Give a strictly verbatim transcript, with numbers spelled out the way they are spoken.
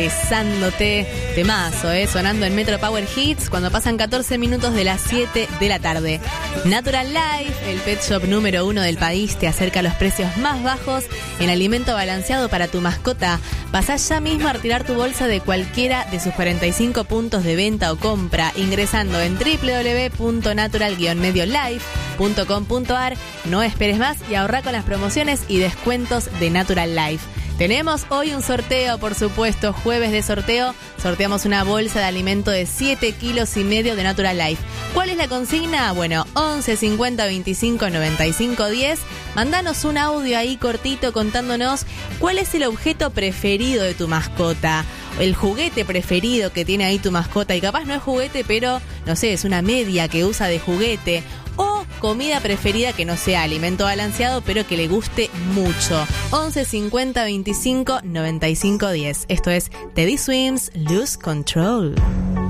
Besándote, temazo, ¿eh? Sonando en Metro Power Hits cuando pasan catorce minutos de las siete de la tarde. Natural Life, el pet shop número uno del país, te acerca a los precios más bajos en alimento balanceado para tu mascota. Pasá ya mismo a retirar tu bolsa de cualquiera de sus cuarenta y cinco puntos de venta o compra ingresando en doble u doble u doble u punto natural guion medio life punto com punto a r. No esperes más y ahorra con las promociones y descuentos de Natural Life. Tenemos hoy un sorteo, por supuesto, jueves de sorteo. Sorteamos una bolsa de alimento de siete kilos y medio de Natural Life. ¿Cuál es la consigna? Bueno, once cincuenta veinticinco noventa y cinco diez. Mandanos un audio ahí cortito contándonos cuál es el objeto preferido de tu mascota. El juguete preferido que tiene ahí tu mascota. Y capaz no es juguete, pero, no sé, es una media que usa de juguete. O comida preferida que no sea alimento balanceado, pero que le guste mucho. once cincuenta veinticinco noventa y cinco diez. Esto es Teddy Swims, Lose Control.